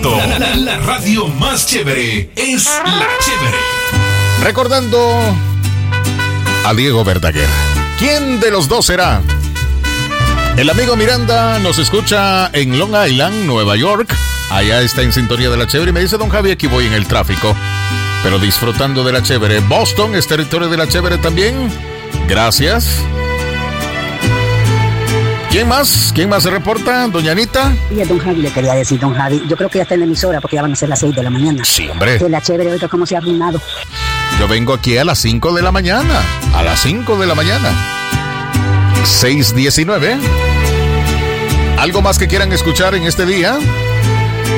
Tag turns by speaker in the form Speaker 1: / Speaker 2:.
Speaker 1: momento. La radio más chévere es La Chévere.
Speaker 2: Recordando a Diego Verdaguer. ¿Quién de los dos será? El amigo Miranda nos escucha en Long Island, Nueva York. Allá está en sintonía de La Chévere y me dice: don Javi, aquí voy en el tráfico, pero disfrutando de La Chévere. Boston es territorio de La Chévere también. Gracias. ¿Quién más? ¿Quién más se reporta? Doña Anita.
Speaker 3: Y a don Javi le quería decir, don Javi, yo creo que ya está en la emisora porque ya van a ser las 6 de la mañana.
Speaker 2: Sí, hombre.
Speaker 3: Que La Chévere, oiga, cómo se ha arruinado.
Speaker 2: Yo vengo aquí a las 5 de la mañana. A las 5 de la mañana. 6:19. ¿Algo más que quieran escuchar en este día?